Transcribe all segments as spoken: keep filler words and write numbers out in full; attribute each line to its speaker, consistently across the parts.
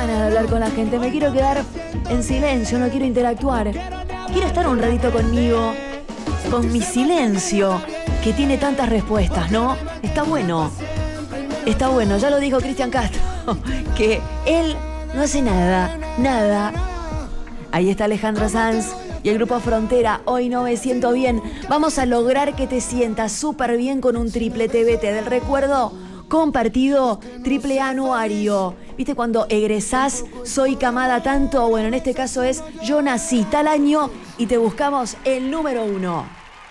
Speaker 1: ganas de hablar con la gente. Me quiero quedar en silencio, no quiero interactuar. Quiero estar un ratito conmigo, con mi silencio, que tiene tantas respuestas, ¿no? Está bueno. Está bueno, ya lo dijo Cristian Castro, que él no hace nada, nada. Ahí está Alejandro Sanz y el grupo Frontera. Hoy no me siento bien. Vamos a lograr que te sientas súper bien con un triple T B T del recuerdo compartido, triple anuario. ¿Viste cuando egresás, soy camada tanto? Bueno, en este caso es yo nací tal año y te buscamos el número uno.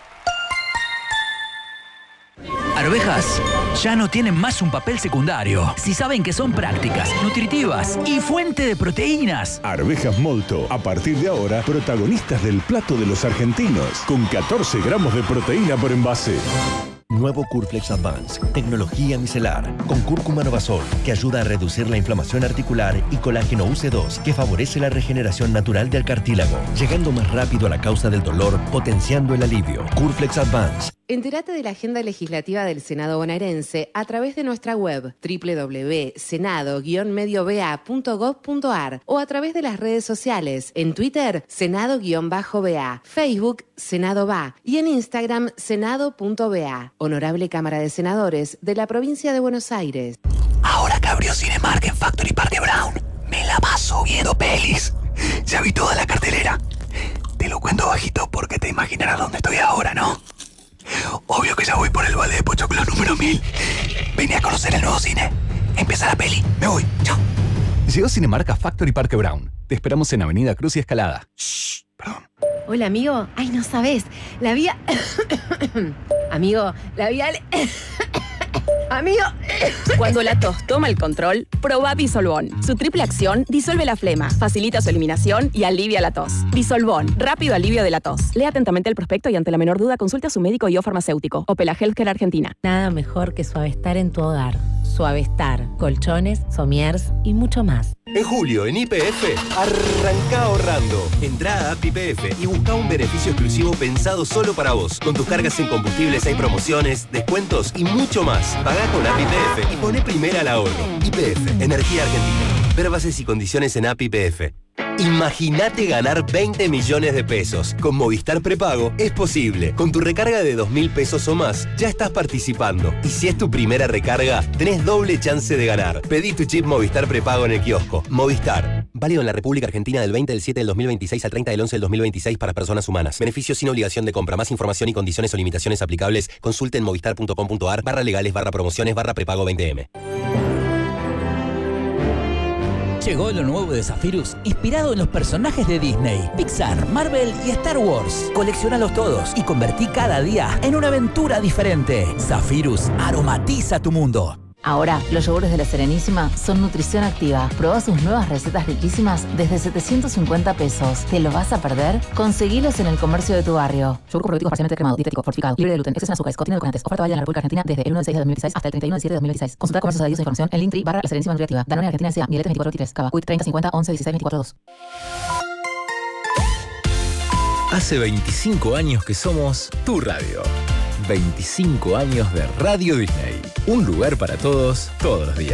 Speaker 2: Arvejas ya no tienen más un papel secundario. Si saben que son prácticas, nutritivas y fuente de proteínas.
Speaker 3: Arvejas Molto, a partir de ahora, protagonistas del plato de los argentinos, con catorce gramos de proteína por envase.
Speaker 4: Nuevo Curflex Advance, tecnología micelar, con cúrcuma Novasol, que ayuda a reducir la inflamación articular, y colágeno U C dos, que favorece la regeneración natural del cartílago, llegando más rápido a la causa del dolor, potenciando el alivio. Curflex Advance.
Speaker 5: Entérate de la agenda legislativa del Senado bonaerense a través de nuestra web doble u doble u doble u punto senado guion medio b a punto gov punto a r o a través de las redes sociales, en Twitter, Senado-B A, Facebook, Senado B A y en Instagram, Senado punto B A. Honorable Cámara de Senadores de la Provincia de Buenos Aires.
Speaker 2: Ahora que abrió Cinemark en Factory Parque Brown, me la paso viendo pelis. Ya vi toda la cartelera. Te lo cuento bajito porque te imaginarás dónde estoy ahora, ¿no? Obvio que ya voy por el vale de Pochoclo número mil. Vine a conocer el nuevo cine. Empieza la peli. Me voy. Chao.
Speaker 6: Llegó Cinemark a Factory Parque Brown. Te esperamos en Avenida Cruz y Escalada.
Speaker 2: Shh, perdón.
Speaker 5: Hola, amigo. Ay, no sabes. La vía... amigo, la vía... Amigo.
Speaker 7: Cuando la tos toma el control, probá Disolvón. Su triple acción disuelve la flema, facilita su eliminación y alivia la tos. Disolvón, rápido alivio de la tos. Lea atentamente el prospecto y ante la menor duda consulte a su médico y o farmacéutico. Opela Healthcare Argentina.
Speaker 8: Nada mejor que Suavestar en tu hogar. Suavestar, colchones, somiers y mucho más.
Speaker 9: En julio, en Y P F, arranca ahorrando. Entrá a App Y P F y busca un beneficio exclusivo pensado solo para vos. Con tus cargas en combustibles hay promociones, descuentos y mucho más. Pagá con App Y P F y poné primera al ahorro. Y P F, Energía Argentina. Ver bases y condiciones en App Y P F. Imagínate ganar veinte millones de pesos. Con Movistar Prepago es posible. Con tu recarga de dos mil pesos o más, ya estás participando. Y si es tu primera recarga, tenés doble chance de ganar. Pedí tu chip Movistar Prepago en el kiosco. Movistar. Válido en la República Argentina del veinte del siete del dos mil veintiséis al treinta del once del dos mil veintiséis para personas humanas. Beneficios sin obligación de compra. Más información y condiciones o limitaciones aplicables, consulte en movistar punto com punto a r barra legales barra promociones barra prepago veinte eme.
Speaker 2: Llegó lo nuevo de Zephyrus, inspirado en los personajes de Disney, Pixar, Marvel y Star Wars. Colecciónalos todos y convertí cada día en una aventura diferente. Zephyrus aromatiza tu mundo.
Speaker 8: Ahora, los yogures de La Serenísima son nutrición activa. Probá sus nuevas recetas riquísimas desde setecientos cincuenta pesos. ¿Te lo vas a perder? Conseguilos en el comercio de tu barrio. Yogur probiótico parcialmente cremado, dietético, fortificado, libre de gluten, exceso en azúcares, contiene edulcorantes. Oferta válida en la República Argentina desde el uno de seis de dos mil dieciséis hasta el treinta y uno de siete de dos mil veintiséis. Consulta comercios adheridos e información en Linktree barra La Serenísima Nutritiva. Danone Argentina S A, Miletes veinticuatro veintitrés, Cava, Quick treinta cincuenta once dieciséis veinticuatro dos.
Speaker 10: Hace veinticinco años que somos tu radio. veinticinco años de Radio Disney. Un lugar para todos, todos los días.